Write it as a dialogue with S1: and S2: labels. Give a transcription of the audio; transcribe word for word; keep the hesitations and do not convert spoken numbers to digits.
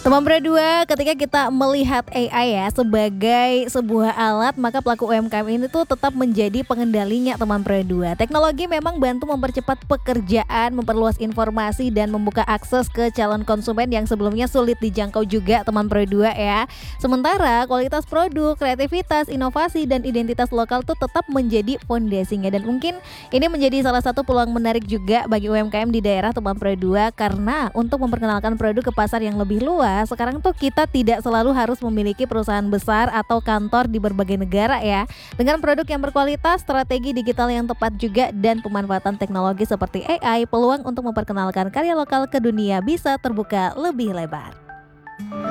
S1: Teman Pro dua, ketika kita melihat A I ya sebagai sebuah alat, maka pelaku U M K M ini tuh tetap menjadi pengendalinya Teman Pro dua. Teknologi memang bantu mempercepat pekerjaan, memperluas informasi dan membuka akses ke calon konsumen yang sebelumnya sulit dijangkau juga Teman Pro dua ya. Sementara kualitas produk, kreativitas, inovasi dan identitas lokal tuh tetap menjadi fondasinya, dan mungkin ini menjadi salah satu peluang menarik juga bagi U M K M di daerah Teman Pro dua, karena untuk memperkenalkan produk ke pasar yang lebih luas, sekarang tuh kita tidak selalu harus memiliki perusahaan besar atau kantor di berbagai negara ya. Dengan produk yang berkualitas, strategi digital yang tepat juga, dan pemanfaatan teknologi seperti A I, peluang untuk memperkenalkan karya lokal ke dunia bisa terbuka lebih lebar.